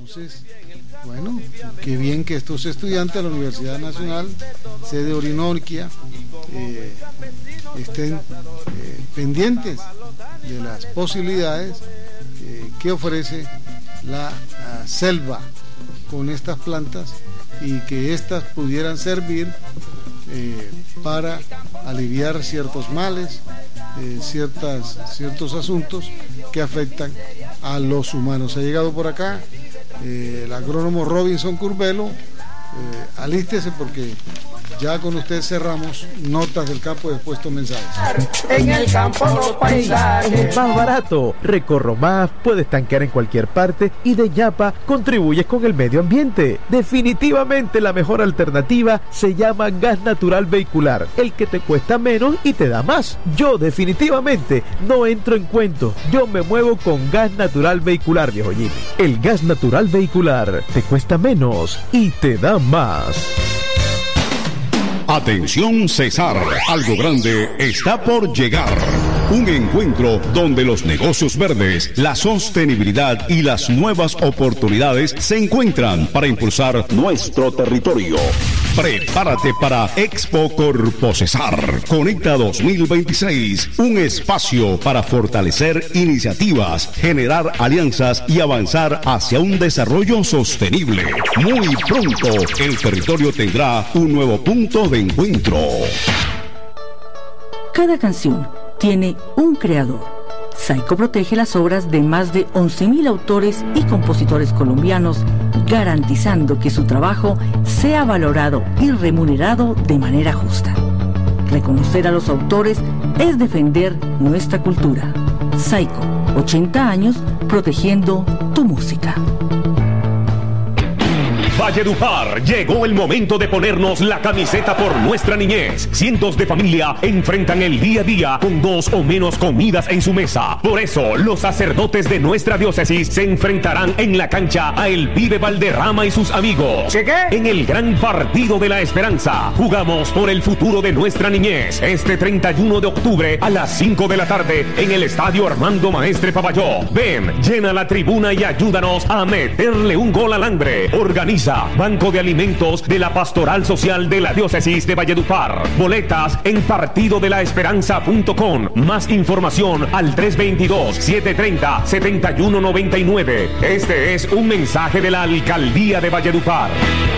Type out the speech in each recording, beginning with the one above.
Entonces, bueno, qué bien que estos estudiantes de la Universidad Nacional, sede Orinoquia, estén pendientes de las posibilidades que ofrece la selva con estas plantas y que éstas pudieran servir para aliviar ciertos males, ciertos asuntos que afectan a los humanos. Ha llegado por acá el agrónomo Robinson Curbelo. Alístese porque ya con usted cerramos Notas del Campo después de estos mensajes. En el campo los paisajes. Más barato. Recorro Más, puedes tanquear en cualquier parte y de Yapa contribuyes con el medio ambiente. Definitivamente la mejor alternativa se llama gas natural vehicular, el que te cuesta menos y te da más. Yo definitivamente no entro en cuentos. Yo me muevo con gas natural vehicular, viejo Jimmy. El gas natural vehicular te cuesta menos y te da más. Atención Cesar, algo grande está por llegar. Un encuentro donde los negocios verdes, la sostenibilidad y las nuevas oportunidades se encuentran para impulsar nuestro territorio. Prepárate para Expo Corpo Cesar Conecta 2026, un espacio para fortalecer iniciativas, generar alianzas y avanzar hacia un desarrollo sostenible. Muy pronto, el territorio tendrá un nuevo punto de encuentro. Cada canción tiene un creador. Saico protege las obras de más de 11.000 autores y compositores colombianos, garantizando que su trabajo sea valorado y remunerado de manera justa. Reconocer a los autores es defender nuestra cultura. Saico, 80 años protegiendo tu música. Valledupar, llegó el momento de ponernos la camiseta por nuestra niñez. Cientos de familias enfrentan el día a día con 2 o menos comidas en su mesa. Por eso, los sacerdotes de nuestra diócesis se enfrentarán en la cancha a El Pibe Valderrama y sus amigos. ¿Qué? En el gran partido de la esperanza. Jugamos por el futuro de nuestra niñez. Este 31 de octubre a las 5 de la tarde en el Estadio Armando Maestre Pavalló. Ven, llena la tribuna y ayúdanos a meterle un gol al hambre. Organiza Banco de Alimentos de la Pastoral Social de la Diócesis de Valledupar. Boletas en partidodelaesperanza.com. Más información al 322-730-7199. Este es un mensaje de la Alcaldía de Valledupar.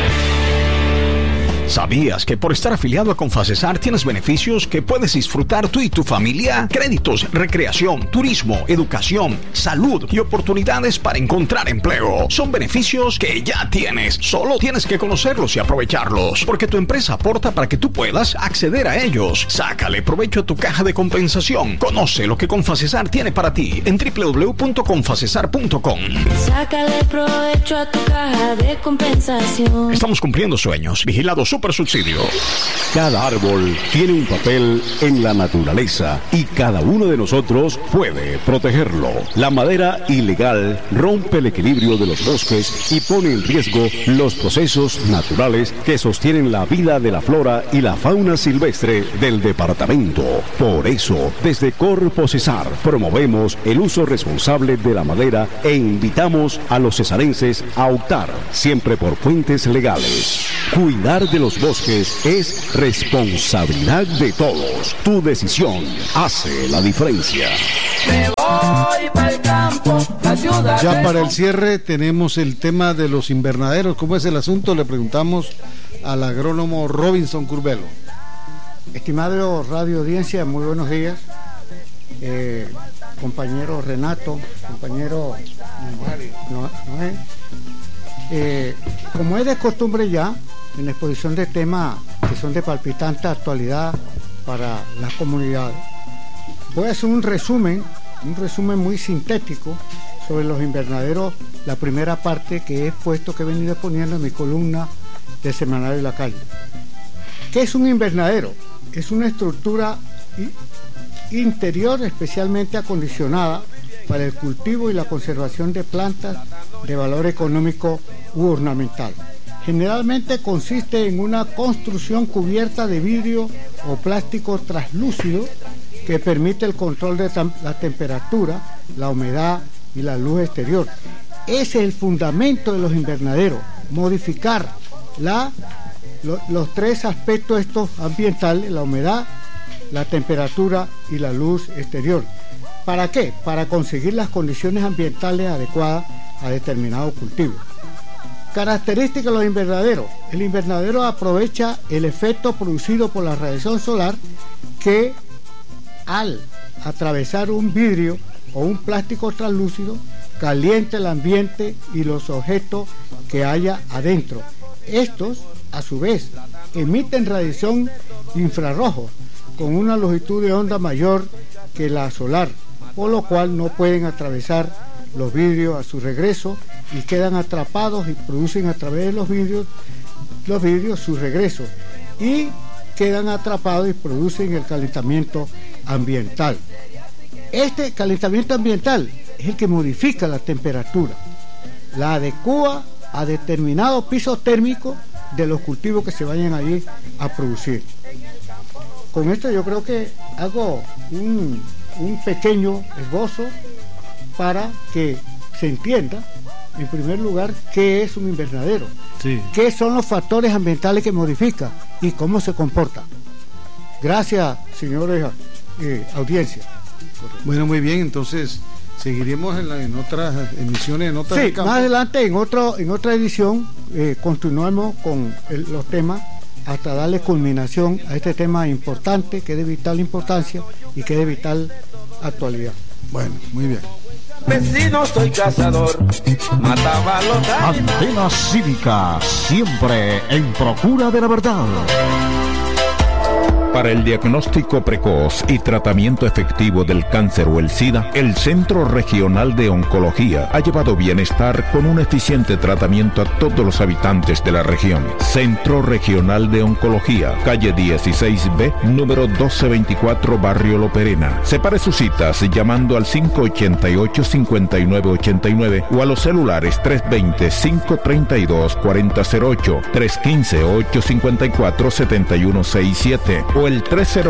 ¿Sabías que por estar afiliado a Confacesar tienes beneficios que puedes disfrutar tú y tu familia? Créditos, recreación, turismo, educación, salud y oportunidades para encontrar empleo. Son beneficios que ya tienes. Solo tienes que conocerlos y aprovecharlos, porque tu empresa aporta para que tú puedas acceder a ellos. Sácale provecho a tu caja de compensación. Conoce lo que Confacesar tiene para ti en www.confacesar.com. Sácale provecho a tu caja de compensación. Estamos cumpliendo sueños. Vigilados Super Subsidio. Cada árbol tiene un papel en la naturaleza y cada uno de nosotros puede protegerlo. La madera ilegal rompe el equilibrio de los bosques y pone en riesgo los procesos naturales que sostienen la vida de la flora y la fauna silvestre del departamento. Por eso, desde Corpo Cesar promovemos el uso responsable de la madera e invitamos a los cesarenses a optar siempre por fuentes legales. Cuidar de los bosques es responsabilidad de todos. Tu decisión hace la diferencia. Me voy para el campo, la ciudad. Ya para el cierre tenemos el tema de los invernaderos. ¿Cómo es el asunto? Le preguntamos al agrónomo Robinson Curbelo. Estimado radio audiencia, muy buenos días. Compañero Renato, compañero Noé. Como es de costumbre ya, en la exposición de temas que son de palpitante actualidad para la comunidad, voy a hacer un resumen muy sintético sobre los invernaderos, la primera parte que he venido poniendo en mi columna de Semanario La Calle. ¿Qué es un invernadero? Es una estructura interior especialmente acondicionada para el cultivo y la conservación de plantas de valor económico u ornamental. Generalmente consiste en una construcción cubierta de vidrio o plástico translúcido que permite el control de la temperatura, la humedad y la luz exterior. Ese es el fundamento de los invernaderos, modificar los tres aspectos estos ambientales: la humedad, la temperatura y la luz exterior. ¿Para qué? Para conseguir las condiciones ambientales adecuadas a determinados cultivos. Características de los invernaderos: el invernadero aprovecha el efecto producido por la radiación solar, que al atravesar un vidrio o un plástico translúcido calienta el ambiente y los objetos que haya adentro. Estos, a su vez, emiten radiación infrarrojo con una longitud de onda mayor que la solar, por lo cual no pueden atravesar los vidrios a su regreso y quedan atrapados y producen a través de los vidrios su regreso y quedan atrapados y producen el calentamiento ambiental. Este calentamiento ambiental es el que modifica la temperatura, la adecua a determinado piso térmico de los cultivos que se vayan allí a producir. Con esto yo creo que hago un pequeño esbozo para que se entienda, en primer lugar, qué es un invernadero, sí, qué son los factores ambientales que modifica y cómo se comporta. Gracias, señores audiencia. Bueno, muy bien, entonces seguiremos en otras emisiones, en otras. Sí, más adelante en otra edición continuamos con los temas hasta darle culminación a este tema importante, que es de vital importancia y que es de vital actualidad. Bueno, muy bien. Vecino, soy cazador, mataba los animales. Antena Cívica, siempre en procura de la verdad. Para el diagnóstico precoz y tratamiento efectivo del cáncer o el SIDA, el Centro Regional de Oncología ha llevado bienestar con un eficiente tratamiento a todos los habitantes de la región. Centro Regional de Oncología, calle 16B, número 1224, Barrio Loperena. Separe sus citas llamando al 588-5989 o a los celulares 320-532-4008, 315-854-7167 o el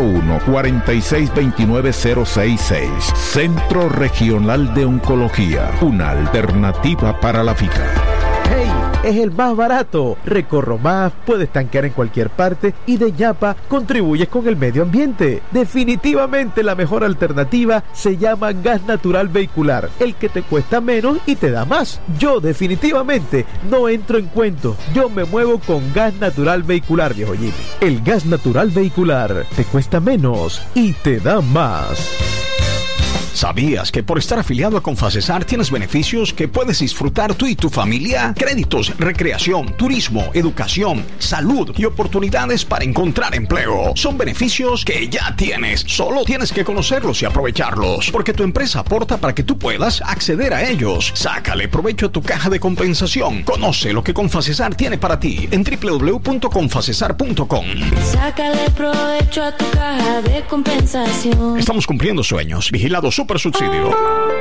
301-4629-066. Centro Regional de Oncología, una alternativa para la vida. ¡Hey! Es el más barato. Recorro Más, puedes tanquear en cualquier parte y de Yapa contribuyes con el medio ambiente. Definitivamente la mejor alternativa se llama gas natural vehicular, el que te cuesta menos y te da más. Yo definitivamente no entro en cuentos. Yo me muevo con gas natural vehicular, viejo Jimmy. El gas natural vehicular te cuesta menos y te da más. ¿Sabías que por estar afiliado a Confacesar tienes beneficios que puedes disfrutar tú y tu familia? Créditos, recreación, turismo, educación, salud y oportunidades para encontrar empleo. Son beneficios que ya tienes. Solo tienes que conocerlos y aprovecharlos, porque tu empresa aporta para que tú puedas acceder a ellos. Sácale provecho a tu caja de compensación. Conoce lo que Confacesar tiene para ti en www.confacesar.com. Sácale provecho a tu caja de compensación. Estamos cumpliendo sueños. Vigilado Super Subsidio.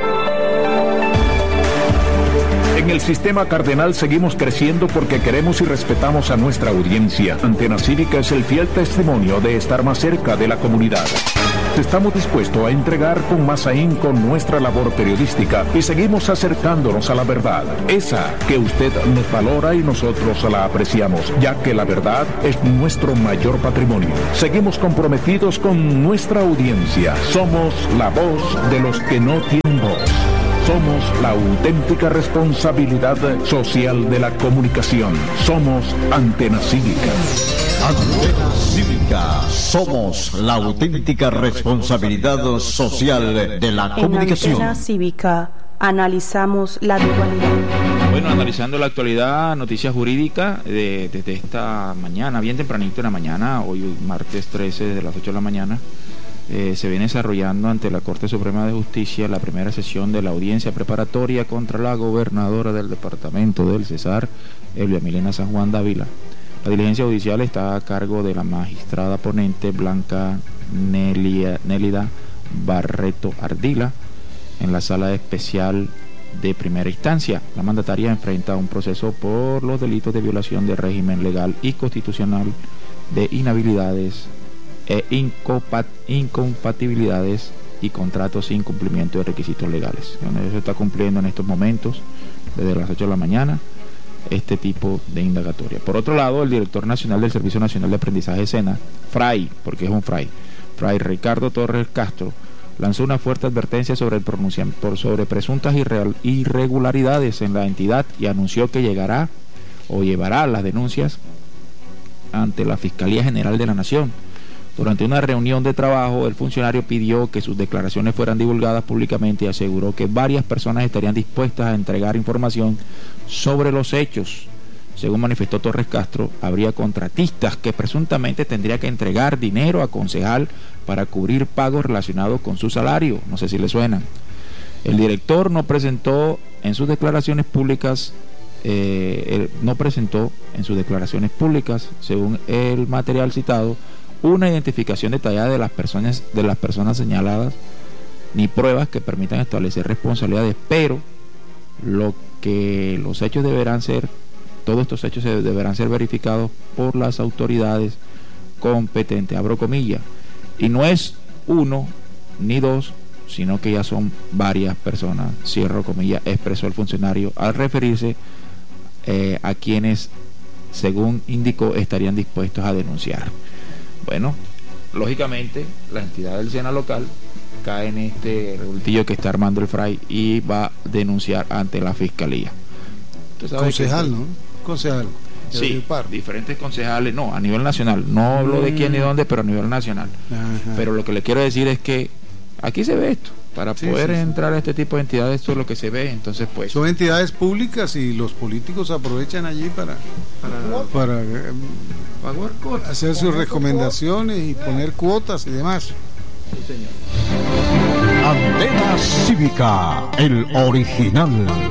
En el Sistema Cardenal seguimos creciendo porque queremos y respetamos a nuestra audiencia. Antena Cívica es el fiel testimonio de estar más cerca de la comunidad. Estamos dispuestos a entregar con más ahínco nuestra labor periodística y seguimos acercándonos a la verdad, esa que usted nos valora y nosotros la apreciamos, ya que la verdad es nuestro mayor patrimonio. Seguimos comprometidos con nuestra audiencia. Somos la voz de los que no tienen voz. Somos la auténtica responsabilidad social de la comunicación. Somos Antena Cívica. Antena Cívica. Somos la auténtica responsabilidad social de la comunicación. En Antena Cívica analizamos la actualidad. Bueno, analizando la actualidad, noticias jurídicas desde esta mañana, bien tempranito en la mañana, hoy martes 13 de las 8 de la mañana. Se viene desarrollando ante la Corte Suprema de Justicia la primera sesión de la audiencia preparatoria contra la gobernadora del departamento del Cesar, Elvia Milena San Juan Dávila. La diligencia judicial está a cargo de la magistrada ponente Blanca Nélida Barreto Ardila en la sala especial de primera instancia. La mandataria enfrenta un proceso por los delitos de violación del régimen legal y constitucional, de inhabilidades e incompatibilidades y contratos sin cumplimiento de requisitos legales. Bueno, eso se está cumpliendo en estos momentos. desde las 8 de la mañana este tipo de indagatoria. Por otro lado, el director nacional del Servicio Nacional de Aprendizaje SENA, Fray Ricardo Torres Castro, lanzó una fuerte advertencia sobre sobre presuntas irregularidades en la entidad y anunció que llevará las denuncias ante la Fiscalía General de la Nación. Durante una reunión de trabajo, el funcionario pidió que sus declaraciones fueran divulgadas públicamente y aseguró que varias personas estarían dispuestas a entregar información sobre los hechos. Según manifestó Torres Castro, habría contratistas que presuntamente tendría que entregar dinero a concejal para cubrir pagos relacionados con su salario. No sé si le suenan. El director no presentó en sus declaraciones públicas, según el material citado, una identificación detallada de las personas señaladas, ni pruebas que permitan establecer responsabilidades, pero todos estos hechos deberán ser verificados por las autoridades competentes, abro comillas, y no es uno ni dos, sino que ya son varias personas, cierro comillas, expresó el funcionario al referirse a quienes, según indicó, estarían dispuestos a denunciar. Bueno, lógicamente la entidad del SENA local cae en este revoltillo que está armando el Fray y va a denunciar ante la fiscalía. Concejal, ¿no? Concejal. Sí, diferentes concejales, no, a nivel nacional. No hablo de quién ni dónde, pero a nivel nacional. Ajá. Pero lo que le quiero decir es que aquí se ve esto. Para poder entrar a este tipo de entidades, esto es lo que se ve. Entonces, pues, son entidades públicas y los políticos aprovechan allí para hacer sus recomendaciones y poner cuotas y demás. Sí, señor. Antena Cívica, el original.